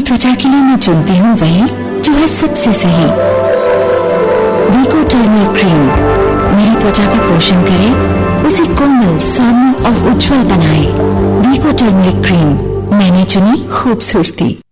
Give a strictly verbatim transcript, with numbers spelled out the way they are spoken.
त्वचा के लिए मैं चुनती हूँ वही जो है सबसे सही। वीको टर्मरिक क्रीम मेरी त्वचा का पोषण करे, उसे कोमल, सौम्य और उज्जवल बनाए। वीको टर्मरिक क्रीम, मैंने चुनी खूबसूरती।